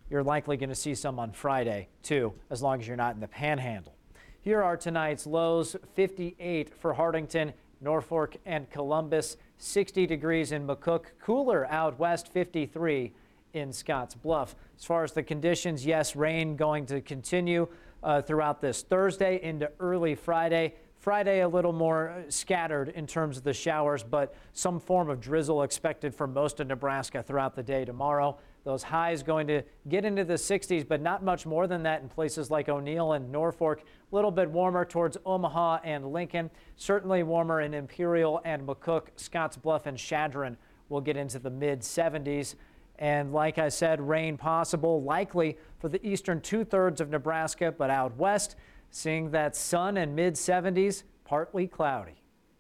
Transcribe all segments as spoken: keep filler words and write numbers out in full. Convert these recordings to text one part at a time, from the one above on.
You're likely going to see some on Friday, too, as long as you're not in the Panhandle. Here are tonight's lows: fifty-eight for Hartington, Norfolk, and Columbus, sixty degrees in McCook, cooler out west, fifty-three in Scotts Bluff. As far as the conditions, yes, rain going to continue uh, throughout this Thursday into early Friday. Friday a little more scattered in terms of the showers, but some form of drizzle expected for most of Nebraska throughout the day tomorrow. Those highs going to get into the sixties, but not much more than that in places like O'Neill and Norfolk. A little bit warmer towards Omaha and Lincoln. Certainly warmer in Imperial and McCook. Scotts Bluff and Chadron will get into the mid seventies. And like I said, rain possible, likely for the eastern two-thirds of Nebraska, but out west, seeing that sun and mid seventies, partly cloudy.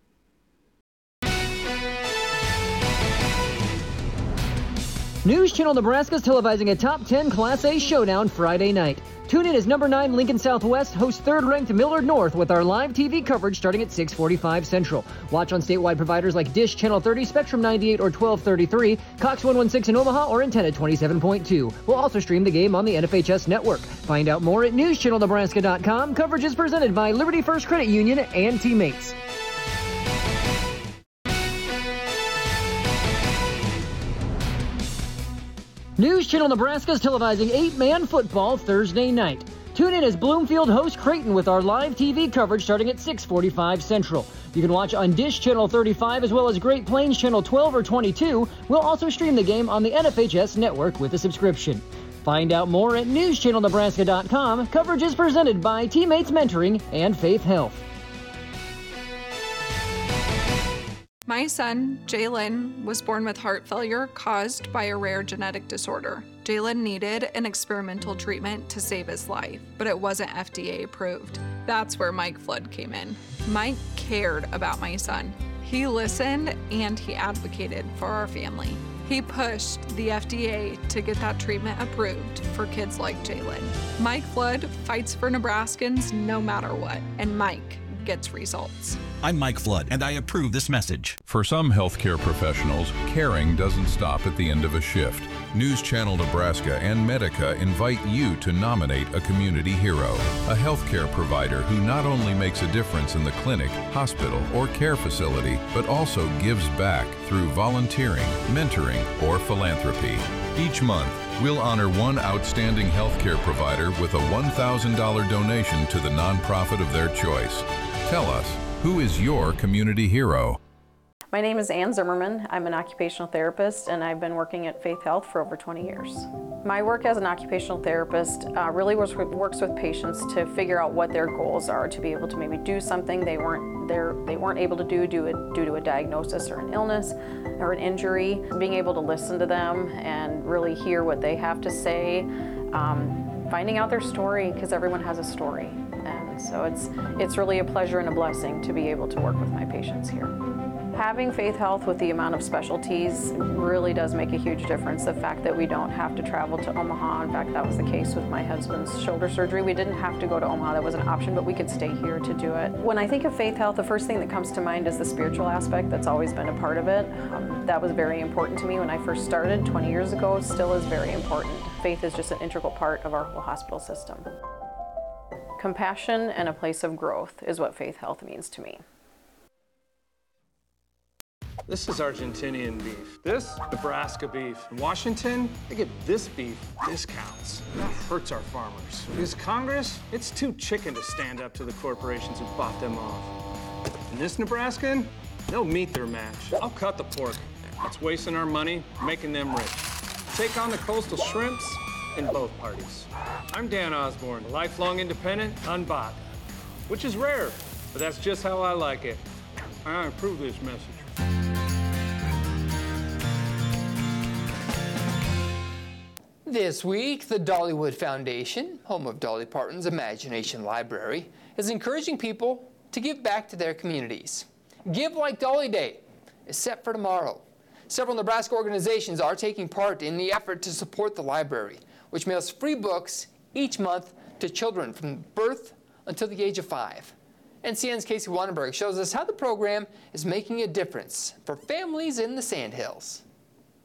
News Channel Nebraska is televising a top ten Class A showdown Friday night. Tune in as number nine Lincoln Southwest hosts third-ranked Millard North with our live T V coverage starting at six forty-five Central. Watch on statewide providers like Dish Channel thirty, Spectrum ninety-eight, or twelve thirty-three, Cox one sixteen in Omaha, or Antenna twenty-seven point two. We'll also stream the game on the N F H S network. Find out more at news channel nebraska dot com. Coverage is presented by Liberty First Credit Union and Teammates. News Channel Nebraska is televising eight-man football Thursday night. Tune in as Bloomfield hosts Creighton with our live T V coverage starting at six forty-five Central. You can watch on Dish Channel thirty-five as well as Great Plains Channel twelve or twenty-two. We'll also stream the game on the N F H S network with a subscription. Find out more at news channel nebraska dot com. Coverage is presented by Teammates Mentoring and Faith Health. My son, Jalen, was born with heart failure caused by a rare genetic disorder. Jalen needed an experimental treatment to save his life, but it wasn't F D A approved. That's where Mike Flood came in. Mike cared about my son. He listened and he advocated for our family. He pushed the F D A to get that treatment approved for kids like Jalen. Mike Flood fights for Nebraskans no matter what, and Mike gets results. I'm Mike Flood, and I approve this message. For some healthcare professionals, caring doesn't stop at the end of a shift. News Channel Nebraska and Medica invite you to nominate a community hero, a healthcare provider who not only makes a difference in the clinic, hospital, or care facility, but also gives back through volunteering, mentoring, or philanthropy. Each month, we'll honor one outstanding healthcare provider with a one thousand dollars donation to the nonprofit of their choice. Tell us, who is your community hero? My name is Ann Zimmerman. I'm an occupational therapist, and I've been working at Faith Health for over twenty years. My work as an occupational therapist uh, really works with, works with patients to figure out what their goals are, to be able to maybe do something they weren't they're, they weren't able to do due, a, due to a diagnosis or an illness or an injury. Being able to listen to them and really hear what they have to say, um, finding out their story, because everyone has a story. And so it's, it's really a pleasure and a blessing to be able to work with my patients here. Having Faith Health with the amount of specialties really does make a huge difference. The fact that we don't have to travel to Omaha, in fact that was the case with my husband's shoulder surgery. We didn't have to go to Omaha, that was an option, but we could stay here to do it. When I think of Faith Health, the first thing that comes to mind is the spiritual aspect. That's always been a part of it. Um, that was very important to me when I first started twenty years ago, still is very important. Faith is just an integral part of our whole hospital system. Compassion and a place of growth is what Faith Health means to me. This is Argentinian beef. This, Nebraska beef. In Washington, they get this beef discounts. That hurts our farmers. Because Congress, it's too chicken to stand up to the corporations who bought them off. And this Nebraskan, they'll meet their match. I'll cut the pork. It's wasting our money, making them rich. Take on the coastal shrimps in both parties. I'm Dan Osborne, a lifelong independent, unbought, which is rare, but that's just how I like it. I approve this message. This week, the Dollywood Foundation, home of Dolly Parton's Imagination Library, is encouraging people to give back to their communities. Give Like Dolly Day is set for tomorrow. Several Nebraska organizations are taking part in the effort to support the library, which mails free books each month to children from birth until the age of five. N C N's Casey Wanenberg shows us how the program is making a difference for families in the Sandhills.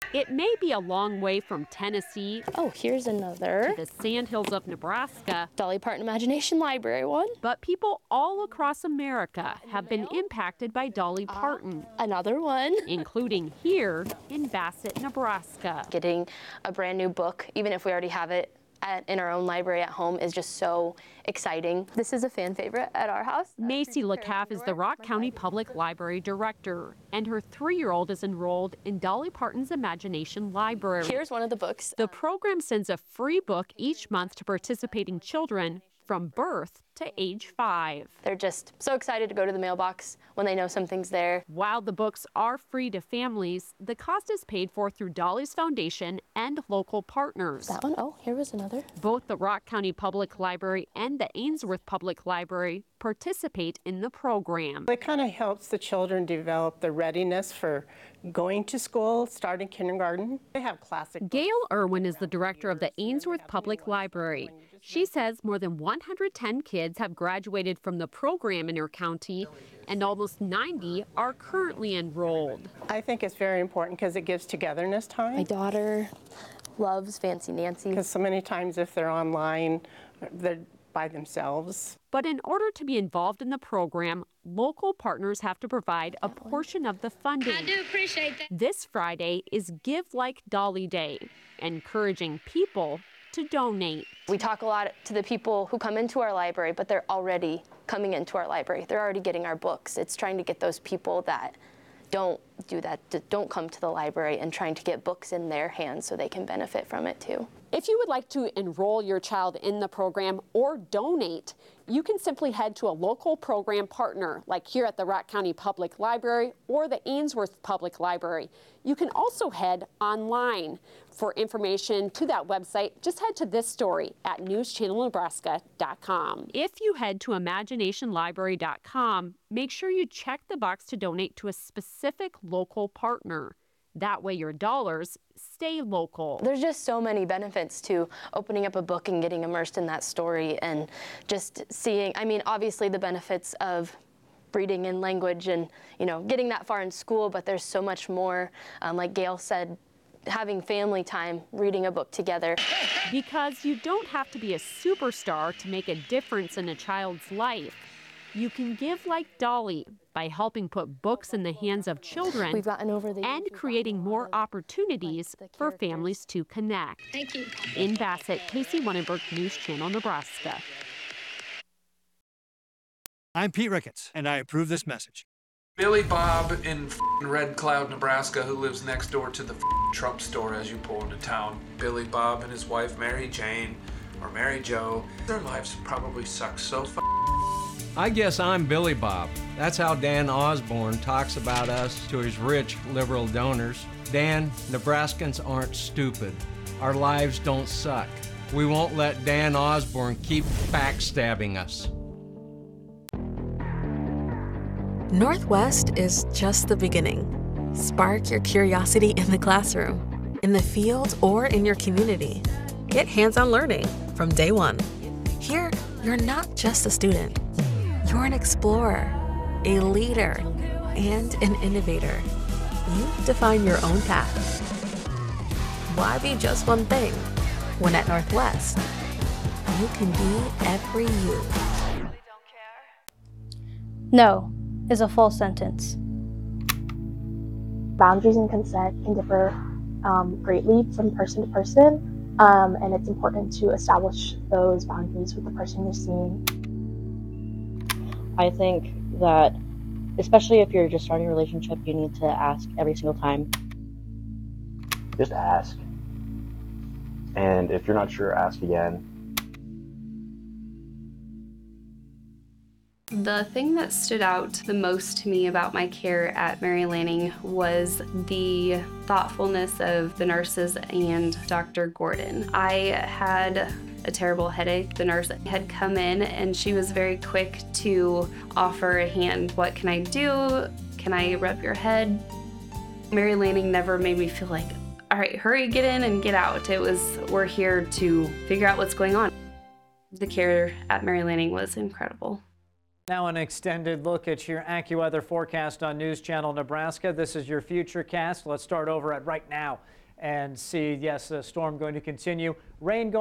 It may be a long way from Tennessee. Oh, here's another. To the sandhills of Nebraska. Dolly Parton Imagination Library one. But people all across America have been impacted by Dolly Parton. Uh, another one. Including here in Bassett, Nebraska. Getting a brand new book, even if we already have it At, in our own library at home, is just so exciting. This is a fan favorite at our house. Macy LeCaff is the Rock County Public Library Director, and her three-year-old is enrolled in Dolly Parton's Imagination Library. Here's one of the books. The program sends a free book each month to participating children from birth to age five. They're just so excited to go to the mailbox when they know something's there. While the books are free to families, the cost is paid for through Dolly's Foundation and local partners. That one? Oh, here was another. Both the Rock County Public Library and the Ainsworth Public Library participate in the program. It kind of helps the children develop the readiness for going to school, starting kindergarten. They have classic books. Gail Irwin is the director of the Ainsworth Public Library. She says more than one hundred ten kids have graduated from the program in her county, and almost ninety are currently enrolled. I think it's very important because it gives togetherness time. My daughter loves Fancy Nancy. Because so many times if they're online, they're by themselves. But in order to be involved in the program, local partners have to provide a portion of the funding. I do appreciate that. This Friday is Give Like Dolly Day, encouraging people to donate. We talk a lot to the people who come into our library, but they're already coming into our library. They're already getting our books. It's trying to get those people that don't do that, don't come to the library, and trying to get books in their hands so they can benefit from it too. If you would like to enroll your child in the program or donate, you can simply head to a local program partner, like here at the Rock County Public Library or the Ainsworth Public Library. You can also head online. For information to that website, just head to this story at news channel nebraska dot com. If you head to imagination library dot com, make sure you check the box to donate to a specific local partner. That way your dollars stay local. There's just so many benefits to opening up a book and getting immersed in that story, and just seeing, I mean, obviously the benefits of reading in language and, you know, getting that far in school, but there's so much more. Um, like Gail said, having family time, reading a book together. Because you don't have to be a superstar to make a difference in a child's life. You can give like Dolly by helping put books in the hands of children. We've gotten over the and creating more opportunities for families to connect. Thank you. In Bassett, Casey Wannenberg, News Channel, Nebraska. I'm Pete Ricketts, and I approve this message. Billy Bob in Red Cloud, Nebraska, who lives next door to the Trump store as you pull into town. Billy Bob and his wife, Mary Jane, or Mary Jo, their lives probably suck so f***. I guess I'm Billy Bob. That's how Dan Osborne talks about us to his rich liberal donors. Dan, Nebraskans aren't stupid. Our lives don't suck. We won't let Dan Osborne keep backstabbing us. Northwest is just the beginning. Spark your curiosity in the classroom, in the field, or in your community. Get hands-on learning from day one. Here, you're not just a student. You're an explorer, a leader, and an innovator. You define your own path. Why be just one thing when at Northwest, you can be every you? No is a full sentence. Boundaries and consent can differ um, greatly from person to person, um, and it's important to establish those boundaries with the person you're seeing. I think that, especially if you're just starting a relationship, you need to ask every single time. Just ask. And if you're not sure, ask again. The thing that stood out the most to me about my care at Mary Lanning was the thoughtfulness of the nurses and Doctor Gordon. I had a terrible headache. The nurse had come in and she was very quick to offer a hand. What can I do? Can I rub your head? Mary Lanning never made me feel like, all right, hurry, get in and get out. It was, we're here to figure out what's going on. The care at Mary Lanning was incredible. Now an extended look at your AccuWeather forecast on News Channel Nebraska. This is your Futurecast. Let's start over at right now. and see, yes, the storm going to continue. Rain going